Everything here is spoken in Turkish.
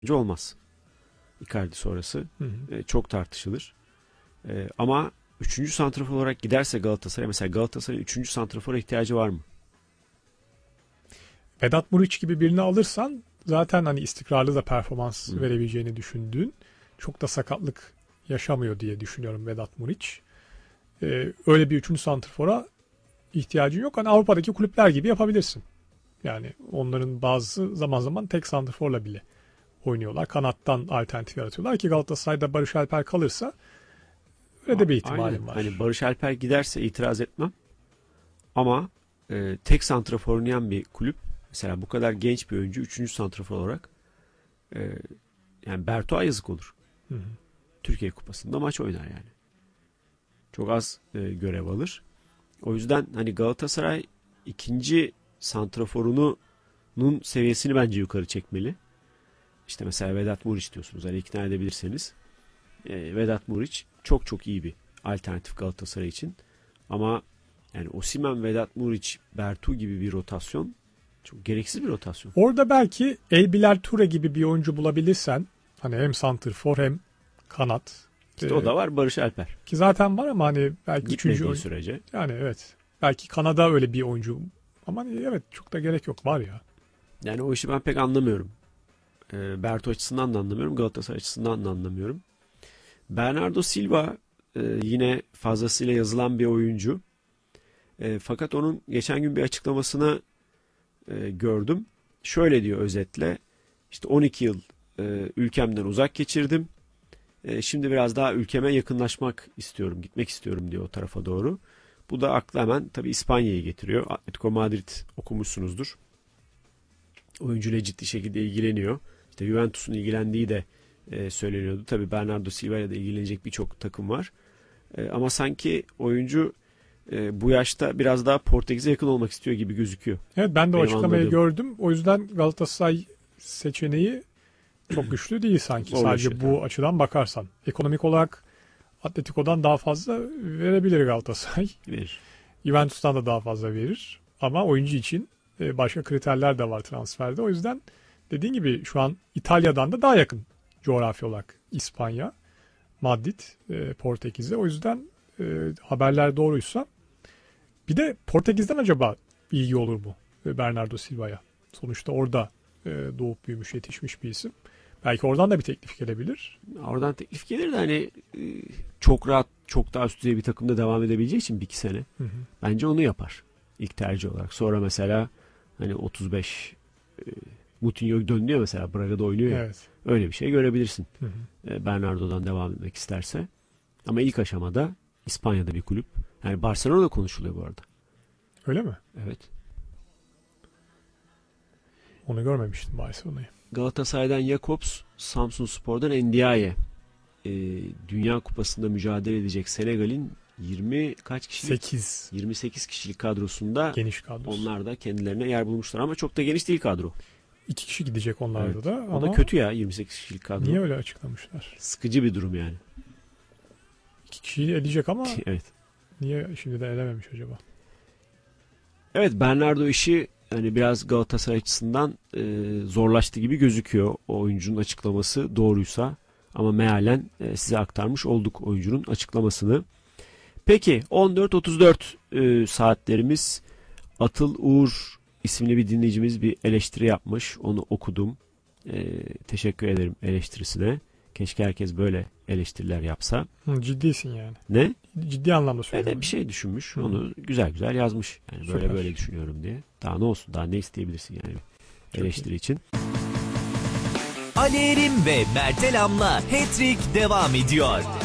olmaz. Icardi sonrası. Çok tartışılır. Ama 3. santrafor olarak giderse Galatasaray, mesela Galatasaray'ın 3. santrafora ihtiyacı var mı? Vedat Muriç gibi birini alırsan zaten hani istikrarlı da performans verebileceğini düşündüğün, çok da sakatlık yaşamıyor diye düşünüyorum Vedat Muriç. Öyle bir 3. santrafora ihtiyacın yok. Hani Avrupa'daki kulüpler gibi yapabilirsin. Yani onların bazısı zaman zaman tek santrforla bile oynuyorlar. Kanattan alternatif yaratıyorlar ki Galatasaray'da Barış Alper kalırsa öyle de bir ihtimalim var. Hani Barış Alper giderse itiraz etmem. Ama tek santrafor oynayan bir kulüp, mesela bu kadar genç bir oyuncu 3. santrafor olarak, yani Berto'a yazık olur. Türkiye Kupası'nda maç oynar yani. Çok az görev alır. O yüzden hani Galatasaray 2. santraforunun seviyesini bence yukarı çekmeli. İşte mesela Vedat Muriç diyorsunuz. Hani ikna edebilirseniz. Vedat Muriç çok çok iyi bir alternatif Galatasaray için. Ama yani Osimhen, Vedat Muriç, Bertu gibi bir rotasyon çok gereksiz bir rotasyon. Orada belki Elbilal Ture gibi bir oyuncu bulabilirsen, hani hem santrfor hem kanat. İşte o da var, Barış Alper. Ki zaten var ama hani belki 3. sürece. Yani evet. Belki Kanada öyle bir oyuncu. Ama evet, çok da gerek yok, var ya. Yani o işi ben pek anlamıyorum. Bertu açısından da anlamıyorum. Galatasaray açısından da anlamıyorum. Bernardo Silva yine fazlasıyla yazılan bir oyuncu. Fakat onun geçen gün bir açıklamasını gördüm. Şöyle diyor özetle. İşte 12 yıl ülkemden uzak geçirdim. Şimdi biraz daha ülkeme yakınlaşmak istiyorum, gitmek istiyorum diyor o tarafa doğru. Bu da akla hemen tabii İspanya'yı getiriyor. Atletico Madrid okumuşsunuzdur. Oyuncuyla ciddi şekilde ilgileniyor. İşte Juventus'un ilgilendiği de söyleniyordu. Tabii Bernardo Silva ile de ilgilenecek birçok takım var. Ama sanki oyuncu bu yaşta biraz daha Portekiz'e yakın olmak istiyor gibi gözüküyor. Evet, ben de o açıklamayı anladığım. gördüm. O yüzden Galatasaray seçeneği çok güçlü değil sanki. Sadece bu açıdan bakarsan. Ekonomik olarak Atletico'dan daha fazla verebilir Galatasaray. Verir. Juventus'tan da daha fazla verir. Ama oyuncu için başka kriterler de var transferde. O yüzden dediğin gibi şu an İtalya'dan da daha yakın coğrafya olarak İspanya, Madrid, Portekiz'e. O yüzden haberler doğruysa, bir de Portekiz'den acaba ilgi olur mu Bernardo Silva'ya? Sonuçta orada doğup büyümüş, yetişmiş bir isim. Belki oradan da bir teklif gelebilir. Oradan teklif gelir de hani çok rahat, çok daha üst düzey bir takımda devam edebileceği için 1-2 sene. Bence onu yapar ilk tercih olarak. Sonra mesela hani 35 Moutinho döndü ya mesela, Braga'da oynuyor ya. Evet. Öyle bir şey görebilirsin. Bernardo'dan devam etmek isterse. Ama ilk aşamada İspanya'da bir kulüp. Yani Barcelona'da konuşuluyor bu arada. Öyle mi? Evet. Onu görmemiştim, Barcelona'yı. Galatasaray'dan Jakobs, Samsunspor'dan Ndiaye. Dünya Kupası'nda mücadele edecek Senegal'in 28 kişilik kadrosunda, geniş kadrosu. Onlar da kendilerine yer bulmuşlar ama çok da geniş değil kadro. 2 kişi gidecek onlarda evet. da. O da kötü ya, 28 kişilik kadro. Niye öyle açıklamışlar? Sıkıcı bir durum yani. 2 kişiyi edecek ama evet. Niye şimdi de elememiş acaba? Evet, Bernardo işi hani biraz Galatasaray açısından zorlaştı gibi gözüküyor. O oyuncunun açıklaması doğruysa, ama mealen size aktarmış olduk oyuncunun açıklamasını. Peki 14.34 saatlerimiz. Atıl Uğur isimli bir dinleyicimiz bir eleştiri yapmış. Onu okudum. Teşekkür ederim eleştirisine. Keşke herkes böyle eleştiriler yapsa. Ciddisin yani. Ne? Ciddi anlamda söylüyorum. Evet, bir şey düşünmüş. Onu güzel güzel yazmış. Yani böyle düşünüyorum diye. Daha ne olsun? Daha ne isteyebilirsin yani eleştiri için. Ali Erim ve Mertel Am'la Hat-Trick devam ediyor.